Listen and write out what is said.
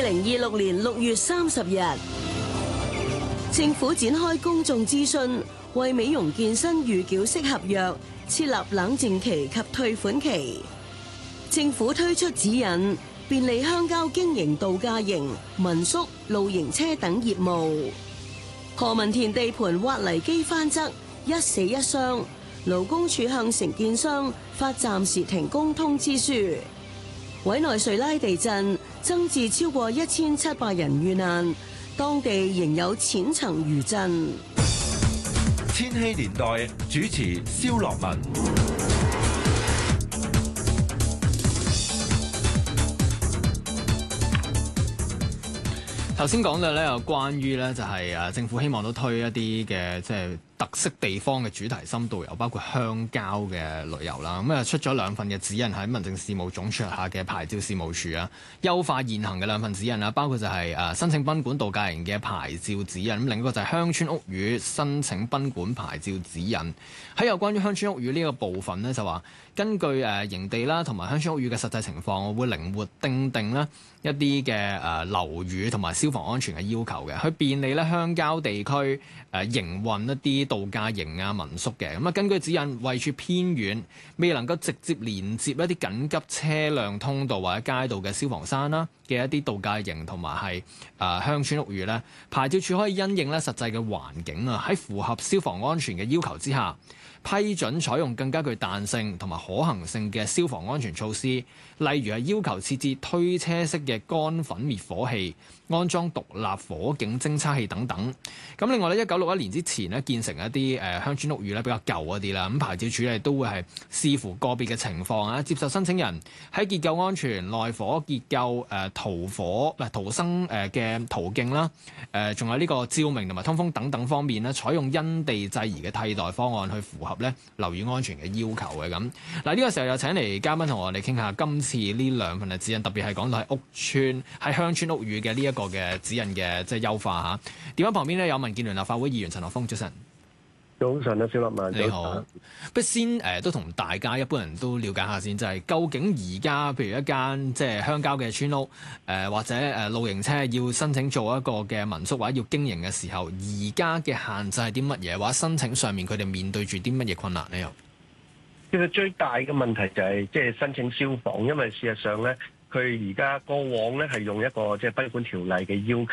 2026年6月30日，政府展開公眾諮詢，為美容健身預繳式合約設立冷靜期及退款期。政府推出指引，便利鄉郊經營度假營、民宿、露營車等業務。何文田地盤挖泥機翻側，一死一傷，勞工處向承建商發暫時停工通知書。委內瑞拉地震增至超過1700人遇難，當地仍有淺層餘震。 千禧年代主持蕭樂文。 頭先講到咧，有關於咧就係政府希望都推一啲嘅即係特色地方嘅主題深度遊，包括鄉郊嘅旅遊啦。咁出咗2份嘅指引喺民政事務總署下嘅牌照事務處啊，優化現行嘅2份指引啦，包括就係申請賓館度假營嘅牌照指引，咁另一個就係鄉村屋宇申請賓館牌照指引。喺有關於鄉村屋宇呢個部分呢，就話根據營地啦同埋鄉村屋宇嘅實際情況，我會靈活訂定啦一啲嘅樓宇同埋消防安全嘅要求嘅，去便利咧鄉郊地區營運一啲度假營啊民宿嘅。咁根據指引，位處偏遠未能夠直接連接一啲緊急車輛通道或者街道嘅消防山啦嘅一啲度假營同埋係鄉村屋宇咧，牌照處可以因應咧實際嘅環境啊，喺符合消防安全嘅要求之下，批准採用更加具彈性同埋可行性嘅消防安全措施，例如係要求設置推車式嘅乾粉滅火器、安裝獨立火警偵測器等等。咁另外咧，1961年之前咧建成一啲鄉村屋宇咧比較舊一啲啦，咁牌照處理都會係視乎個別嘅情況啊，接受申請人喺結構安全、內火結構、逃生嘅途徑啦，仲有呢個照明同埋通風等等方面咧，採用因地制宜嘅替代方案去符合咧樓宇安全嘅要求嘅。咁嗱，呢個時候又請嚟嘉賓同我哋傾下今次呢2份嘅指引，特別係講到喺屋邨、喺鄉村屋宇嘅呢一個嘅指引嘅即係優化嚇。電話旁邊咧有民建聯立法會議員陳學鋒，早晨。 早晨啊，蕭樂文， 你好。不如先都同大家一般人都了解下先，就係究竟而家譬如一間即係鄉郊嘅村屋，或者露營車要申請做一個嘅民宿或者要經營嘅時候，而家嘅限制係啲乜嘢？或者申請上面佢哋面對住啲乜嘢困難呢？又其實最大嘅問題就係即係申請消防，因為事實上咧，佢而家過往咧係用一個即係賓館條例嘅要